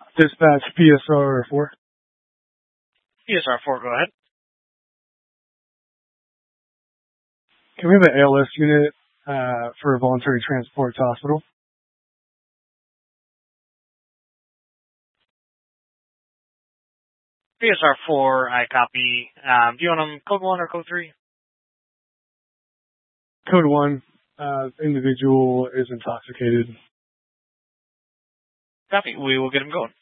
Dispatch PSR 4. PSR 4, go ahead. Can we have an ALS unit for a voluntary transport to hospital? PSR 4, I copy. Do you want them code 1 or code 3? Code 1, individual is intoxicated. Copy. We will get him going.